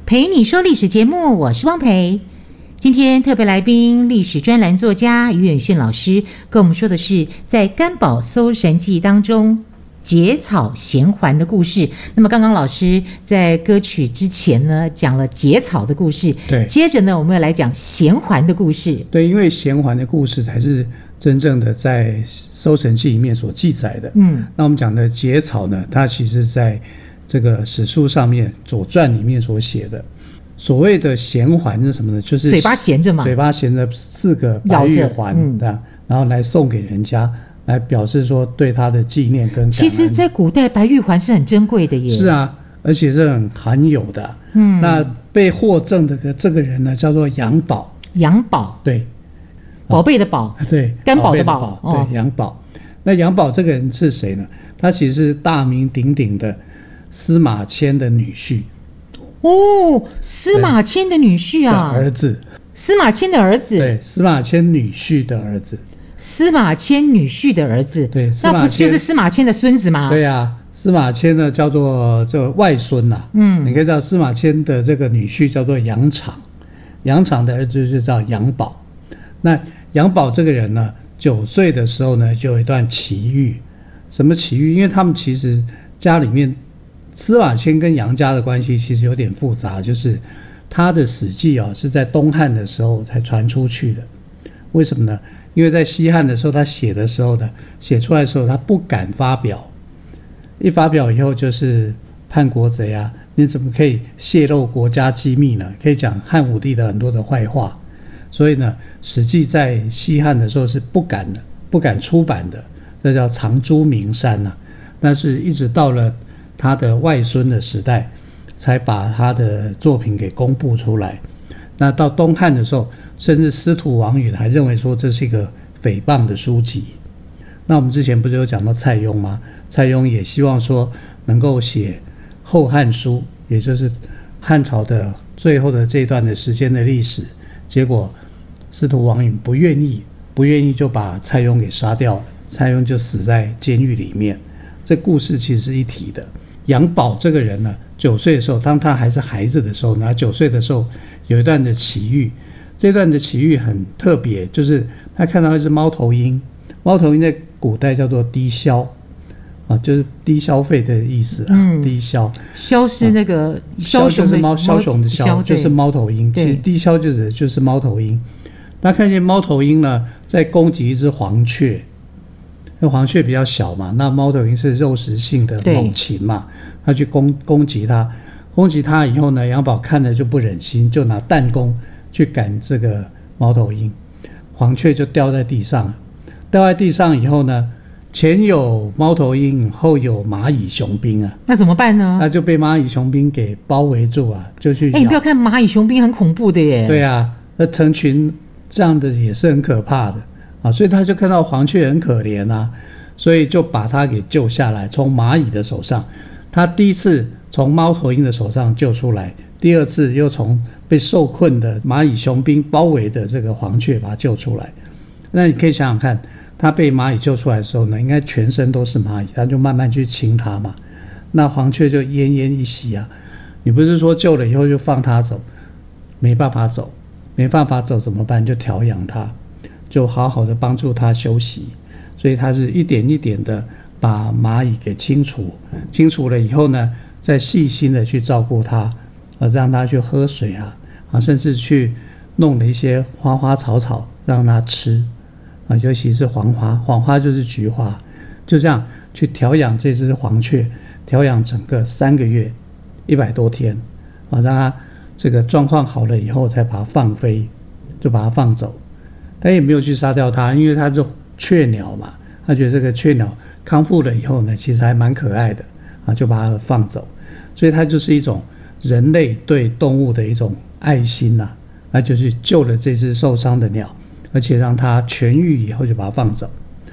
陪你说历史节目，我是汪培。今天特别来宾，历史专栏作家于远逊老师跟我们说的是在甘宝搜神记当中结草衔环的故事。那么刚刚老师在歌曲之前呢讲了结草的故事， 对， 接着呢我们要来讲衔环的故事。 对，因为衔环的故事才是真正的在搜神记里面所记载的。那我们讲的结草呢，它其实在这个史书上面《左传》里面所写的。所谓的衔环是什么呢？就是嘴巴衔着嘛， 嘴巴衔着4个白玉环，然后来送给人家，来表示说对他的纪念跟感恩。 其实在古代白玉环是很珍贵的耶。 是啊，而且是很罕有的。那被获赠的这个人呢，叫做杨宝。 杨宝，对，宝贝的宝， 对， 甘宝的宝， 对，杨宝。那杨宝这个人是谁呢？他其实是大名鼎鼎的司马迁的女婿。 哦，司马迁的女婿啊， 儿子， 司马迁的儿子， 对，司马迁女婿的儿子， 司马迁女婿的儿子， 对， 那不是就是司马迁的孙子吗？ 对啊，司马迁呢叫做这个外孙呐，你可以知道司马迁的这个女婿叫做杨敞，杨敞的儿子就叫杨宝。那杨宝这个人呢，9岁的时候呢就有一段奇遇。什么奇遇？因为他们其实家里面司马迁跟杨家的关系其实有点复杂，就是他的史记是在东汉的时候才传出去的。为什么呢？因为在西汉的时候他写出来的时候他不敢发表，一发表以后就是叛国贼啊，你怎么可以泄露国家机密呢？可以讲汉武帝的很多的坏话。所以呢，史记在西汉的时候是不敢出版的，这叫藏诸名山啊。但是一直到了他的外孙的时代才把他的作品给公布出来。那到东汉的时候，甚至司徒王允还认为说这是一个诽谤的书籍。那我们之前不是有讲到蔡邕吗？蔡邕也希望说能够写后汉书，也就是汉朝的最后的这段的时间的历史。结果司徒王允不愿意就把蔡邕给杀掉了，蔡邕就死在监狱里面。这故事其实是一体的。杨宝这个人呢，9岁的时候，当他还是孩子的时候呢，9岁的时候有一段的奇遇。这段的奇遇很特别，就是他看到一只猫头鹰。猫头鹰在古代叫做低消啊，就是低消费的意思啊。低消， 枭是那个枭雄的枭雄的枭，就是猫头鹰。其实低消就是猫头鹰。他看见猫头鹰呢在攻击一只黄雀。那黄雀比较小嘛，那猫头鹰是肉食性的猛禽嘛，他去攻击它以后呢，杨宝看了就不忍心，就拿弹弓去赶这个猫头鹰，黄雀就掉在地上以后呢，前有猫头鹰，后有蚂蚁雄兵啊， 那怎么办呢？ 那就被蚂蚁雄兵给包围住啊，就去咬。 你不要看蚂蚁雄兵很恐怖的耶。 对啊，那成群这样的也是很可怕的。所以他就看到黄雀很可怜啊，所以就把他给救下来，从蚂蚁的手上。他第一次从猫头鹰的手上救出来，第二次又从被受困的蚂蚁雄兵包围的这个黄雀把他救出来。那你可以想想看，他被蚂蚁救出来的时候呢，应该全身都是蚂蚁，他就慢慢去亲它嘛。那黄雀就奄奄一息啊。你不是说救了以后就放它走，没办法走怎么办？就调养它，就好好的帮助他休息。所以他是一点一点的把蚂蚁给清除了以后呢，再细心的去照顾它，让它去喝水啊，甚至去弄了一些花花草草让它吃啊，尤其是黄花就是菊花，就这样去调养这只黄雀，调养整个3个月100多天让它这个状况好了以后才把它放飞，就把它放走。他也没有去杀掉它，因为它是雀鸟嘛，他觉得这个雀鸟康复了以后呢，其实还蛮可爱的就把它放走。所以它就是一种人类对动物的一种爱心那就是救了这只受伤的鸟，而且让它痊愈以后就把它放走。